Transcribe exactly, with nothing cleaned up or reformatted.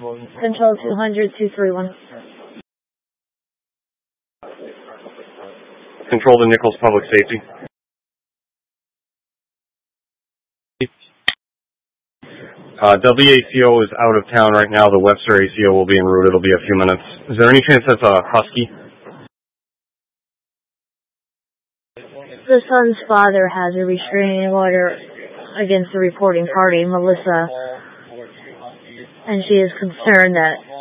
Control two hundred, two three one. Control to Nichols Public Safety. Uh, W A C O is out of town right now. The Webster A C O will be en route. It'll be a few minutes. Is there any chance that's a Husky? The son's father has a restraining order against the reporting party, Melissa, and she is concerned that